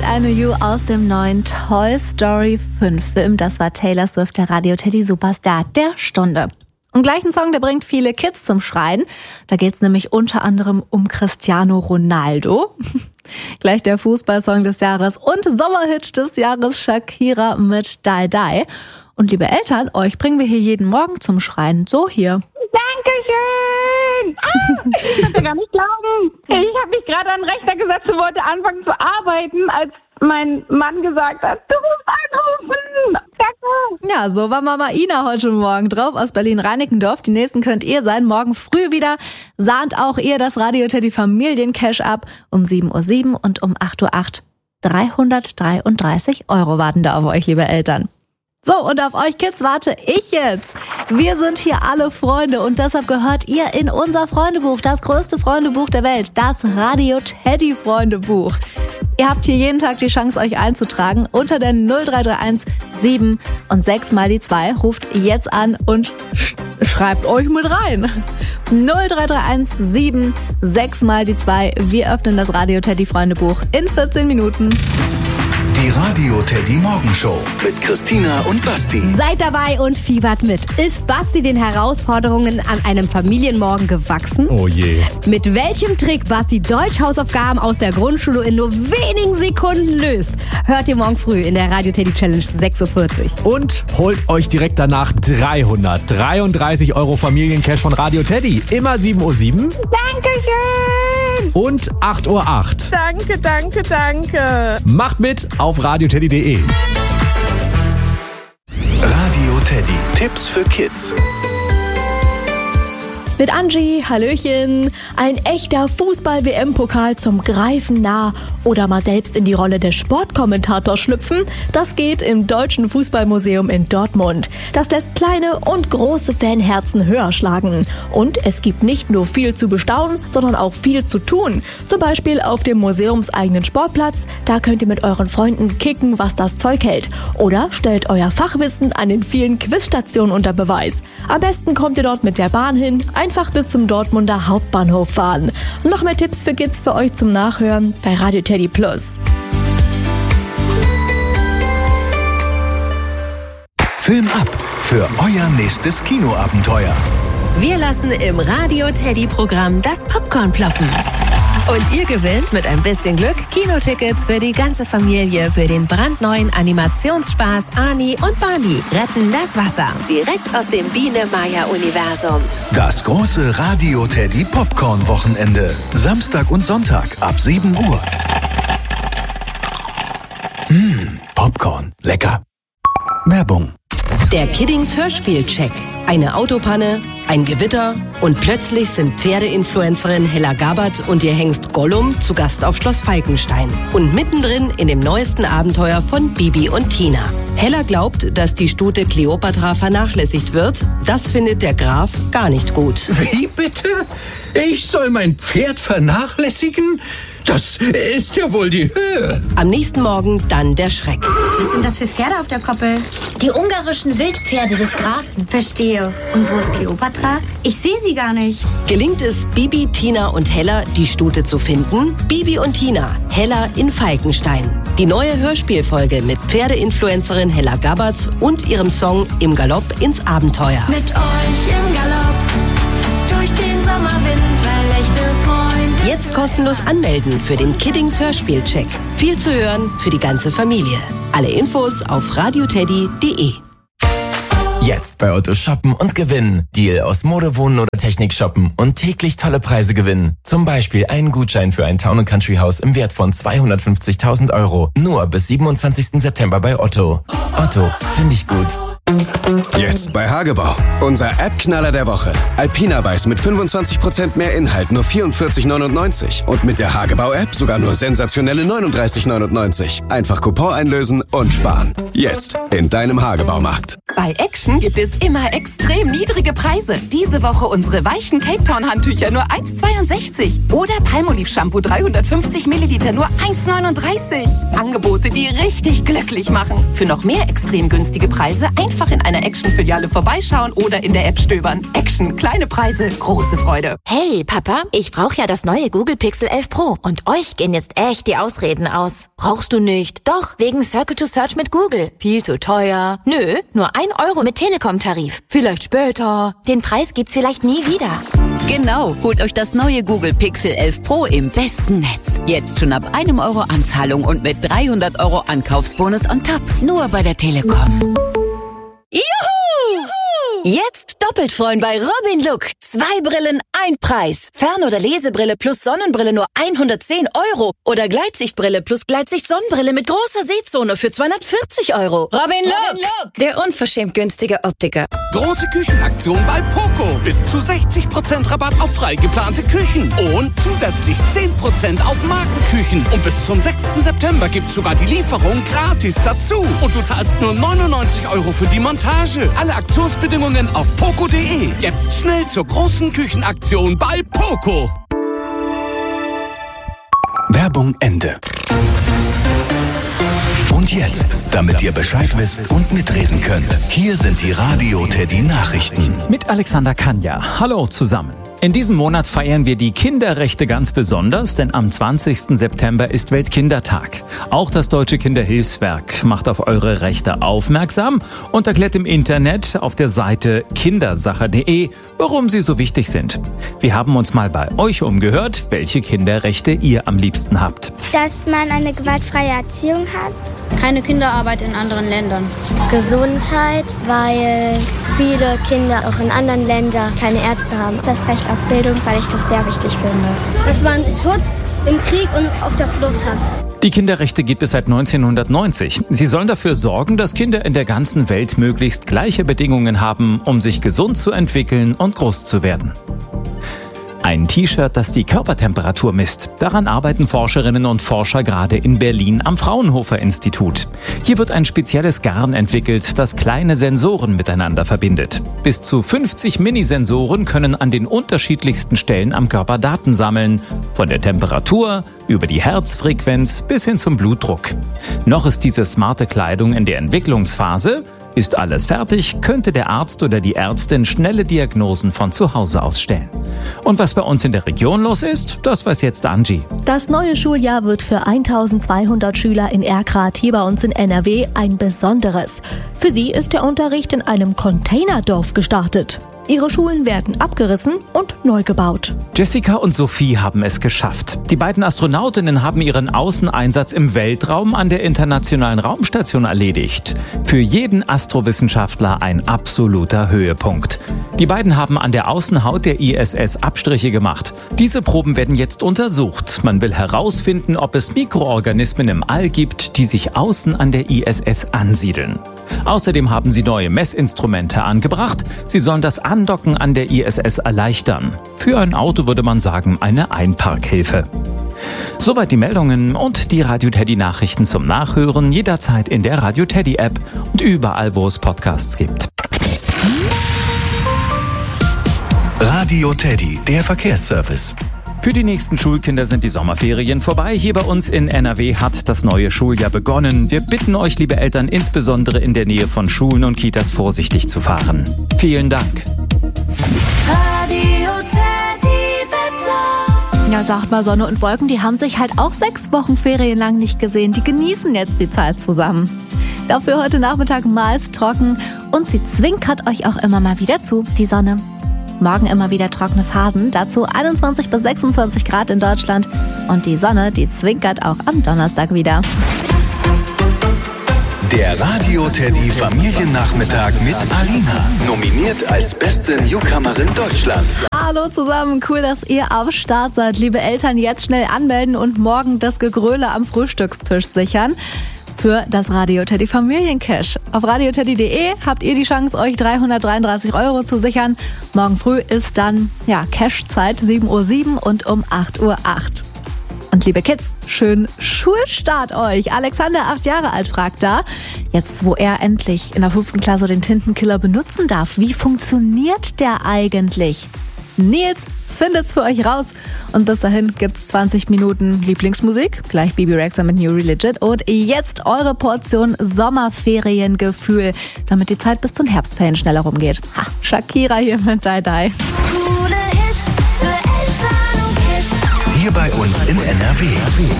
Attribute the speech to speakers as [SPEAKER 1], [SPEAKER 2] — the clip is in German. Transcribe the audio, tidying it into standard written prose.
[SPEAKER 1] I Know You aus dem neuen Toy Story 5 Film. Das war Taylor Swift, der Radio Teddy Superstar der Stunde. Und gleich ein Song, der bringt viele Kids zum Schreien. Da geht's nämlich unter anderem um Cristiano Ronaldo. Gleich der Fußballsong des Jahres und Sommerhit des Jahres, Shakira mit Die Die. Und liebe Eltern, euch bringen wir hier jeden Morgen zum Schreien. So hier.
[SPEAKER 2] Dankeschön! Ich kann ja gar nicht glauben. Ich habe mich gerade an den Rechner gesetzt und wollte anfangen zu arbeiten, als mein Mann gesagt hat, du musst anrufen. Danke.
[SPEAKER 1] Ja, so war Mama Ina heute Morgen drauf aus Berlin-Reinickendorf. Die nächsten könnt ihr sein. Morgen früh wieder sahnt auch ihr das Radio Teddy Familien-Cash ab. Um 7:07 Uhr und um 8:08 Uhr. 333 € warten da auf euch, liebe Eltern. So, und auf euch Kids warte ich jetzt. Wir sind hier alle Freunde und deshalb gehört ihr in unser Freundebuch, das größte Freundebuch der Welt, das Radio Teddy Freundebuch. Ihr habt hier jeden Tag die Chance, euch einzutragen unter der 0331 7 und 6 mal die 2. Ruft jetzt an und schreibt euch mit rein. 0331 7 6 mal die 2. Wir öffnen das Radio Teddy Freundebuch in 14 Minuten.
[SPEAKER 3] Die Radio Teddy Morgenshow mit Christina und Basti.
[SPEAKER 4] Seid dabei und fiebert mit. Ist Basti den Herausforderungen an einem Familienmorgen gewachsen?
[SPEAKER 5] Oh je.
[SPEAKER 4] Mit welchem Trick Basti Deutsch-Hausaufgaben aus der Grundschule in nur wenigen Sekunden löst, hört ihr morgen früh in der Radio Teddy Challenge 6:40
[SPEAKER 5] Uhr. Und holt euch direkt danach 333 € Familiencash von Radio Teddy. Immer 7:07 Uhr.
[SPEAKER 2] Dankeschön.
[SPEAKER 5] Und 8:08 Uhr.
[SPEAKER 2] Danke, danke, danke.
[SPEAKER 5] Macht mit auf radioteddy.de.
[SPEAKER 3] Radio Teddy. Tipps für Kids.
[SPEAKER 6] Mit Angie, Hallöchen, ein echter Fußball-WM-Pokal zum Greifen nah oder mal selbst in die Rolle des Sportkommentators schlüpfen, das geht im Deutschen Fußballmuseum in Dortmund. Das lässt kleine und große Fanherzen höher schlagen. Und es gibt nicht nur viel zu bestaunen, sondern auch viel zu tun. Zum Beispiel auf dem museumseigenen Sportplatz, da könnt ihr mit euren Freunden kicken, was das Zeug hält. Oder stellt euer Fachwissen an den vielen Quizstationen unter Beweis. Am besten kommt ihr dort mit der Bahn hin, einfach bis zum Dortmunder Hauptbahnhof fahren. Noch mehr Tipps für Kids für euch zum Nachhören bei Radio Teddy Plus.
[SPEAKER 3] Film ab für euer nächstes Kinoabenteuer.
[SPEAKER 7] Wir lassen im Radio Teddy Programm das Popcorn ploppen. Und ihr gewinnt mit ein bisschen Glück Kinotickets für die ganze Familie für den brandneuen Animationsspaß Arnie und Barney retten das Wasser. Direkt aus dem Biene-Maya-Universum.
[SPEAKER 3] Das große Radio Teddy Popcorn Wochenende. Samstag und Sonntag ab 7 Uhr. Popcorn. Lecker. Werbung.
[SPEAKER 8] Der Kiddings Hörspielcheck. Eine Autopanne, ein Gewitter und plötzlich sind Pferdeinfluencerin Hella Gabbard und ihr Hengst Gollum zu Gast auf Schloss Falkenstein. Und mittendrin in dem neuesten Abenteuer von Bibi und Tina. Hella glaubt, dass die Stute Kleopatra vernachlässigt wird. Das findet der Graf gar nicht gut.
[SPEAKER 9] Wie bitte? Ich soll mein Pferd vernachlässigen? Das ist ja wohl die Höhe.
[SPEAKER 8] Am nächsten Morgen dann der Schreck.
[SPEAKER 10] Was sind das für Pferde auf der Koppel? Die ungarischen Wildpferde des Grafen. Verstehe. Und wo ist Kleopatra? Ich sehe sie gar nicht.
[SPEAKER 8] Gelingt es Bibi, Tina und Hella, die Stute zu finden? Bibi und Tina, Hella in Falkenstein. Die neue Hörspielfolge mit Pferdeinfluencerin Hella Gabbard und ihrem Song Im Galopp ins Abenteuer.
[SPEAKER 10] Mit euch im Galopp durch den Sommerwind, verlächte Freunde.
[SPEAKER 8] Jetzt kostenlos anmelden für den Kiddings Hörspielcheck. Viel zu hören für die ganze Familie. Alle Infos auf radioteddy.de.
[SPEAKER 11] Jetzt bei Otto shoppen und gewinnen. Deal aus Mode, Wohnen oder Technik shoppen und täglich tolle Preise gewinnen. Zum Beispiel einen Gutschein für ein Town & Country Haus im Wert von 250.000 €. Nur bis 27. September bei Otto. Otto, finde ich gut.
[SPEAKER 12] Jetzt bei Hagebau. Unser App-Knaller der Woche. Alpina Weiß mit 25% mehr Inhalt, nur 44,99. Und mit der Hagebau-App sogar nur sensationelle 39,99. Einfach Coupon einlösen und sparen. Jetzt in deinem Hagebaumarkt.
[SPEAKER 13] Bei Action gibt es immer extrem niedrige Preise. Diese Woche unsere weichen Cape Town Handtücher nur 1,62. Oder Palmolive Shampoo 350 Milliliter nur 1,39. Angebote, die richtig glücklich machen. Für noch mehr extrem günstige Preise einfach in einer Action-Filiale vorbeischauen oder in der App stöbern. Action, kleine Preise, große Freude.
[SPEAKER 14] Hey, Papa, ich brauche ja das neue Google Pixel 11 Pro. Und euch gehen jetzt echt die Ausreden aus. Brauchst du nicht? Doch, wegen Circle to Search mit Google. Viel zu teuer. Nö, nur 1 Euro mit Telekom-Tarif. Vielleicht später. Den Preis gibt's vielleicht nie wieder.
[SPEAKER 15] Genau, holt euch das neue Google Pixel 11 Pro im besten Netz. Jetzt schon ab 1 Euro Anzahlung und mit 300 Euro Ankaufsbonus on top. Nur bei der Telekom.
[SPEAKER 16] Juhu! Jetzt doppelt freuen bei Robin Look. 2 Brillen, 1 Preis. Fern- oder Lesebrille plus Sonnenbrille nur 110 Euro. Oder Gleitsichtbrille plus Gleitsicht-Sonnenbrille mit großer Sehzone für 240 Euro. Robin Look, der unverschämt günstige Optiker.
[SPEAKER 17] Große Küchenaktion bei Poco. Bis zu 60% Rabatt auf frei geplante Küchen. Und zusätzlich 10% auf Markenküchen. Und bis zum 6. September gibt's sogar die Lieferung gratis dazu. Und du zahlst nur 99 Euro für die Montage. Alle Aktionsbedingungen auf poco.de. Jetzt schnell zur großen Küchenaktion bei Poco.
[SPEAKER 3] Werbung Ende. Und jetzt, damit ihr Bescheid wisst und mitreden könnt, hier sind die Radio Teddy Nachrichten.
[SPEAKER 18] Mit Alexander Kanja. Hallo zusammen. In diesem Monat feiern wir die Kinderrechte ganz besonders, denn am 20. September ist Weltkindertag. Auch das Deutsche Kinderhilfswerk macht auf eure Rechte aufmerksam und erklärt im Internet auf der Seite kindersache.de, warum sie so wichtig sind. Wir haben uns mal bei euch umgehört, welche Kinderrechte ihr am liebsten habt.
[SPEAKER 19] Dass man eine gewaltfreie Erziehung hat.
[SPEAKER 20] Keine Kinderarbeit in anderen Ländern.
[SPEAKER 19] Gesundheit, weil viele Kinder auch in anderen Ländern keine Ärzte haben. Das Recht auf Bildung, weil ich das sehr wichtig finde.
[SPEAKER 20] Dass man Schutz im Krieg und auf der Flucht hat.
[SPEAKER 18] Die Kinderrechte gibt es seit 1990. Sie sollen dafür sorgen, dass Kinder in der ganzen Welt möglichst gleiche Bedingungen haben, um sich gesund zu entwickeln und groß zu werden. Ein T-Shirt, das die Körpertemperatur misst. Daran arbeiten Forscherinnen und Forscher gerade in Berlin am Fraunhofer Institut. Hier wird ein spezielles Garn entwickelt, das kleine Sensoren miteinander verbindet. Bis zu 50 Minisensoren können an den unterschiedlichsten Stellen am Körper Daten sammeln. Von der Temperatur über die Herzfrequenz bis hin zum Blutdruck. Noch ist diese smarte Kleidung in der Entwicklungsphase. Ist alles fertig, könnte der Arzt oder die Ärztin schnelle Diagnosen von zu Hause aus stellen. Und was bei uns in der Region los ist, das weiß jetzt Angie.
[SPEAKER 6] Das neue Schuljahr wird für 1200 Schüler in Erkrath hier bei uns in NRW ein besonderes. Für sie ist der Unterricht in einem Containerdorf gestartet. Ihre Schulen werden abgerissen und neu gebaut.
[SPEAKER 18] Jessica und Sophie haben es geschafft. Die beiden Astronautinnen haben ihren Außeneinsatz im Weltraum an der Internationalen Raumstation erledigt. Für jeden Astrowissenschaftler ein absoluter Höhepunkt. Die beiden haben an der Außenhaut der ISS Abstriche gemacht. Diese Proben werden jetzt untersucht. Man will herausfinden, ob es Mikroorganismen im All gibt, die sich außen an der ISS ansiedeln. Außerdem haben sie neue Messinstrumente angebracht. Sie sollen das Andocken an der ISS erleichtern. Für ein Auto würde man sagen, eine Einparkhilfe. Soweit die Meldungen und die Radio Teddy Nachrichten zum Nachhören jederzeit in der Radio Teddy App und überall, wo es Podcasts gibt.
[SPEAKER 3] Radio Teddy, der Verkehrsservice.
[SPEAKER 18] Für die nächsten Schulkinder sind die Sommerferien vorbei. Hier bei uns in NRW hat das neue Schuljahr begonnen. Wir bitten euch, liebe Eltern, insbesondere in der Nähe von Schulen und Kitas vorsichtig zu fahren. Vielen Dank.
[SPEAKER 1] Radio Teddy Wetter. Ja, sagt mal, Sonne und Wolken, die haben sich halt auch 6 Wochen Ferien lang nicht gesehen. Die genießen jetzt die Zeit zusammen. Dafür heute Nachmittag meist trocken und sie zwinkert euch auch immer mal wieder zu, die Sonne. Morgen immer wieder trockene Phasen, dazu 21 bis 26 Grad in Deutschland. Und die Sonne, die zwinkert auch am Donnerstag wieder.
[SPEAKER 3] Der Radio Teddy Familiennachmittag mit Alina. Nominiert als beste Newcomerin Deutschlands.
[SPEAKER 1] Hallo zusammen, cool, dass ihr am Start seid. Liebe Eltern, jetzt schnell anmelden und morgen das Gegröle am Frühstückstisch sichern. Für das Radio Teddy Familiencash. Auf radioteddy.de habt ihr die Chance, euch 333 € zu sichern. Morgen früh ist dann Cashzeit 7:07 Uhr und um 8:08 Uhr. Und liebe Kids, schönen Schulstart euch. Alexander, 8 Jahre alt, fragt da, jetzt wo er endlich in der 5. Klasse den Tintenkiller benutzen darf, wie funktioniert der eigentlich? Nils findet's für euch raus. Und bis dahin gibt's 20 Minuten Lieblingsmusik, gleich Bibi Rexha mit New Religion und jetzt eure Portion Sommerferiengefühl, damit die Zeit bis zu den Herbstferien schneller rumgeht. Ha, Shakira hier mit Die Die.
[SPEAKER 3] Hier bei uns in NRW.